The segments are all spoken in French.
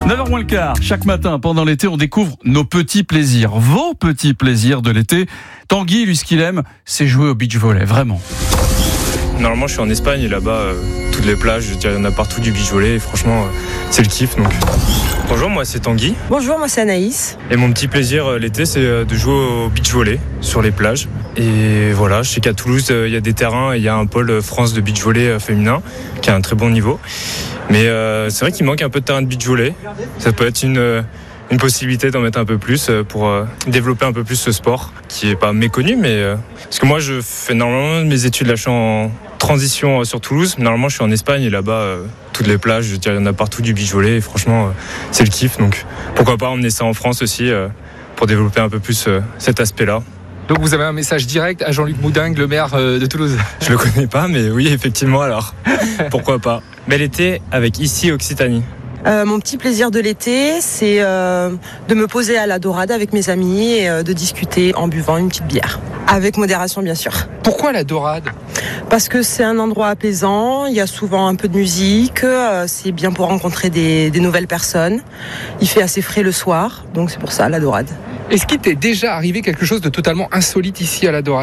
9h moins le quart, chaque matin pendant l'été, on découvre nos petits plaisirs, vos petits plaisirs de l'été. Tanguy, lui, ce qu'il aime, c'est jouer au beach volley, vraiment. Normalement, je suis en Espagne et là-bas, toutes les plages, je dirais, il y en a partout du beach volley et franchement, c'est le kiff. Donc. Bonjour, moi c'est Tanguy. Bonjour, moi c'est Anaïs. Et mon petit plaisir l'été, c'est de jouer au beach volley sur les plages. Et voilà, je sais qu'à Toulouse, il y a des terrains et il y a un pôle France de beach volley féminin qui a un très bon niveau. Mais c'est vrai qu'il manque un peu de terrain de beach volley. Ça peut être une possibilité d'en mettre un peu plus pour développer un peu plus ce sport qui est pas méconnu, mais parce que moi je fais normalement mes études là, je suis en transition sur Toulouse. Normalement je suis en Espagne et là-bas toutes les plages, je dirais, il y en a partout du beach volley et franchement c'est le kiff. Donc pourquoi pas emmener ça en France aussi pour développer un peu plus cet aspect-là. Donc vous avez un message direct à Jean-Luc Moudingue, le maire de Toulouse. Je le connais pas, mais oui effectivement alors pourquoi pas. Bel été avec ici Occitanie. Mon petit plaisir de l'été, c'est de me poser à la Dorade avec mes amis et de discuter en buvant une petite bière. Avec modération, bien sûr. Pourquoi la Dorade ? Parce que c'est un endroit apaisant, il y a souvent un peu de musique, c'est bien pour rencontrer des nouvelles personnes. Il fait assez frais le soir, donc c'est pour ça la Dorade. Est-ce qu'il t'est déjà arrivé quelque chose de totalement insolite ici à la Dorade ?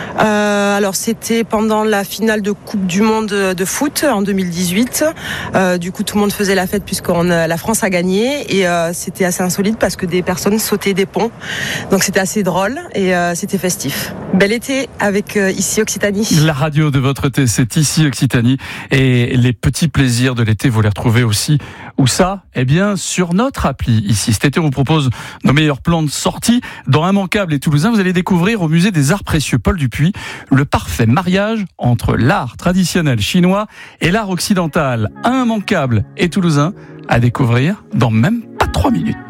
Alors c'était pendant la finale de Coupe du Monde de foot en 2018. Du coup tout le monde faisait la fête puisque la France a gagné et c'était assez insolite parce que des personnes sautaient des ponts. Donc c'était assez drôle et c'était festif. Bel été avec ici Occitanie. La radio de votre été, c'est ici Occitanie. Et les petits plaisirs de l'été, vous les retrouvez aussi. Où ça ? Eh bien sur notre appli ici. Cet été on vous propose nos meilleurs plans de sortie. Dans Immanquable et Toulousain, vous allez découvrir au musée des Arts Précieux Paul Dupuis le parfait mariage entre l'art traditionnel chinois et l'art occidental. Immanquable et Toulousain à découvrir dans même pas 3 minutes.